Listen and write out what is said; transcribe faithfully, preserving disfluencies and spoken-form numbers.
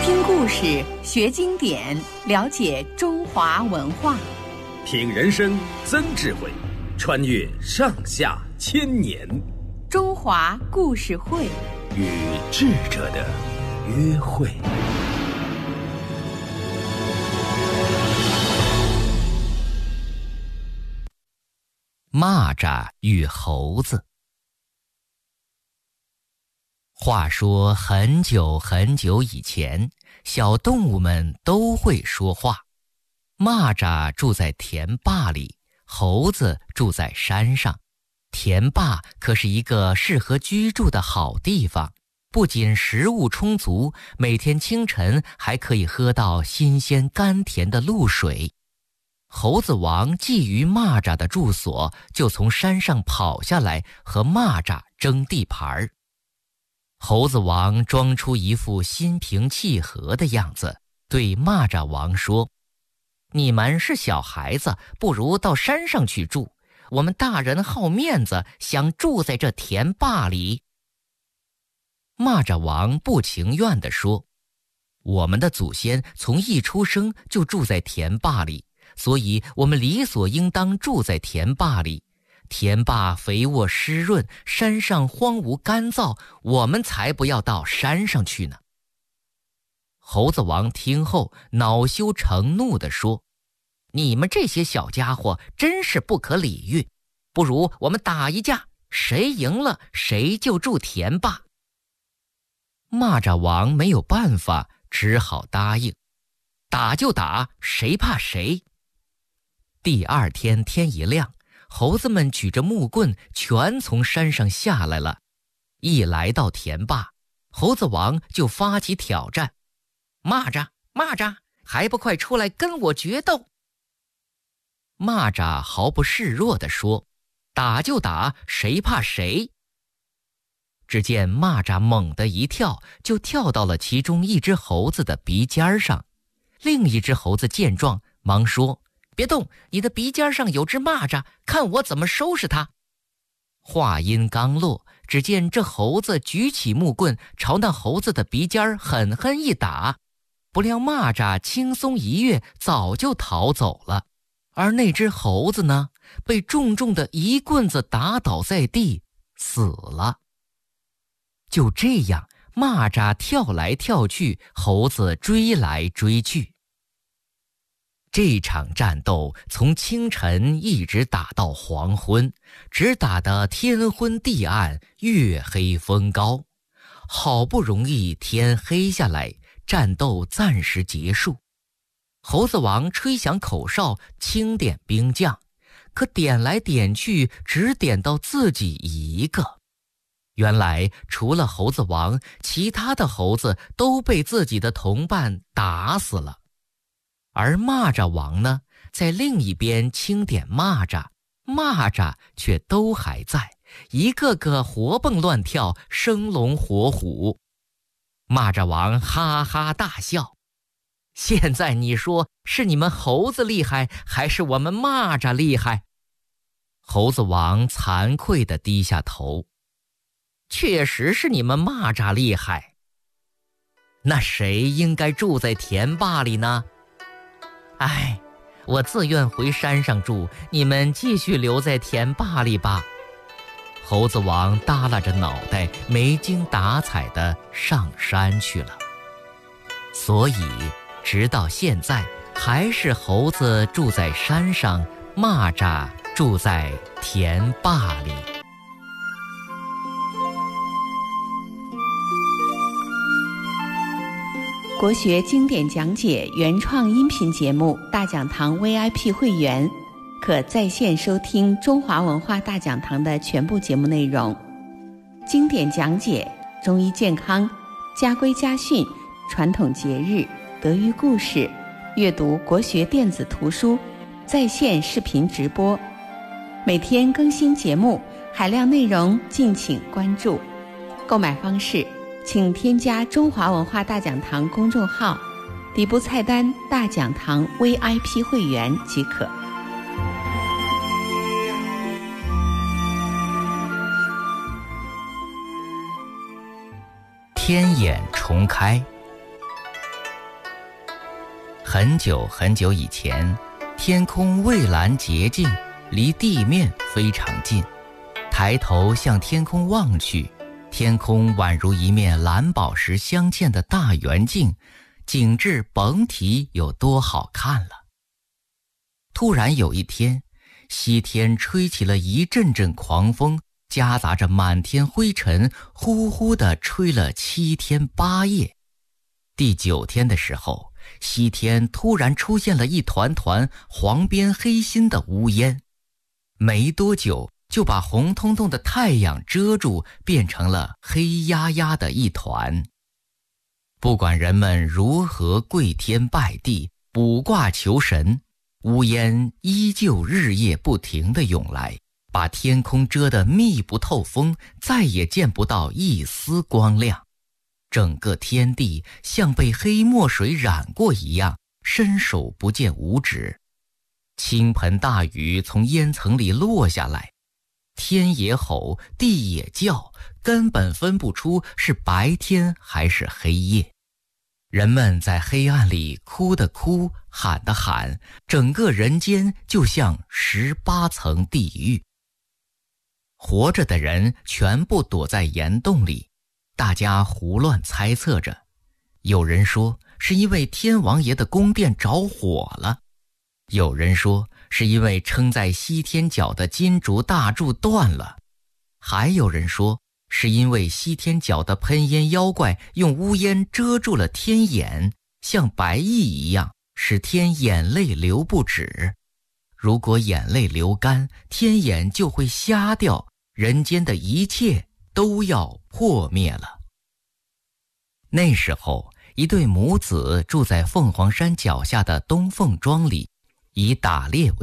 听故事学经典，了解中华文化， 品人生增智慧，穿越上下千年。 中华故事会， 与智者的约会。 蚂蚱与猴子。话说很久很久以前，小动物们都会说话。蚂蚱住在田坝里，猴子住在山上。田坝可是一个适合居住的好地方，不仅食物充足，每天清晨还可以喝到新鲜甘甜的露水。猴子王觊觎蚂蚱的住所，就从山上跑下来和蚂蚱争地盘。猴子王装出一副心平气和的样子，对蚂蚱王说：你们是小孩子，不如到山上去住，我们大人好面子，想住在这田坝里。蚂蚱王不情愿地说：我们的祖先从一出生就住在田坝里，所以我们理所应当住在田坝里。田坝肥沃湿润，山上荒芜干燥，我们才不要到山上去呢。猴子王听后恼羞成怒地说：你们这些小家伙真是不可理喻，不如我们打一架，谁赢了谁就住田坝。蚂蚱王没有办法，只好答应，打就打，谁怕谁。第二天天一亮，猴子们举着木棍全从山上下来了。一来到田坝，猴子王就发起挑战：蚂蚱蚂蚱，还不快出来跟我决斗！蚂蚱毫不示弱地说：打就打，谁怕谁。只见蚂蚱猛地一跳，就跳到了其中一只猴子的鼻尖上。另一只猴子见状，忙说：别动，你的鼻尖上有只蚂蚱，看我怎么收拾它。话音刚落，只见这猴子举起木棍，朝那猴子的鼻尖狠狠一打。不料蚂蚱轻松一跃，早就逃走了。而那只猴子呢，被重重的一棍子打倒在地，死了。就这样，蚂蚱跳来跳去，猴子追来追去。这场战斗从清晨一直打到黄昏，直打得天昏地暗，月黑风高。好不容易天黑下来，战斗暂时结束。猴子王吹响口哨，清点兵将，可点来点去，只点到自己一个。原来除了猴子王，其他的猴子都被自己的同伴打死了。而蚂蚱王呢，在另一边清点蚂蚱，蚂蚱却都还在，一个个活蹦乱跳，生龙活虎。蚂蚱王哈哈大笑：现在你说是你们猴子厉害，还是我们蚂蚱厉害？猴子王惭愧地低下头：确实是你们蚂蚱厉害。那谁应该住在田坝里呢？哎，我自愿回山上住，你们继续留在田坝里吧。猴子王耷拉着脑袋，没精打采地上山去了。所以直到现在，还是猴子住在山上，蚂蚱住在田坝里。 国学经典讲解原创音频节目大讲堂 V I P 会员，可在线收听中华文化大讲堂的全部节目内容。经典讲解、中医健康、家规家训、传统节日、德育故事、阅读国学电子图书，在线视频直播，每天更新节目，海量内容敬请关注。购买方式请添加中华文化大讲堂公众号，底部菜单大讲堂 V I P 会员即可。 天眼重开。 很久很久以前，天空蔚蓝洁净，离地面非常近。抬头向天空望去，天空宛如一面蓝宝石镶嵌的大圆镜，景致甭提有多好看了。突然有一天，西天吹起了一阵阵狂风，夹杂着满天灰尘，呼呼地吹了七天八夜。第九天的时候，西天突然出现了一团团黄边黑心的乌烟，没多久就把红彤彤的太阳遮住，变成了黑压压的一团。不管人们如何跪天拜地，卜卦求神，乌烟依旧日夜不停地涌来，把天空遮得密不透风，再也见不到一丝光亮。整个天地像被黑墨水染过一样，伸手不见五指。倾盆大雨从烟层里落下来，天也吼，地也叫，根本分不出是白天还是黑夜。人们在黑暗里哭的哭，喊的喊，整个人间就像十八层地狱。活着的人全部躲在岩洞里，大家胡乱猜测着。有人说是因为天王爷的宫殿着火了，有人说是因为撑在西天角的金竹大柱断了，还有人说是因为西天角的喷烟妖怪用乌烟遮住了天眼，像白蚁一样，使天眼泪流不止。如果眼泪流干，天眼就会瞎掉，人间的一切都要破灭了。那时候，一对母子住在凤凰山脚下的东凤庄里，以打猎为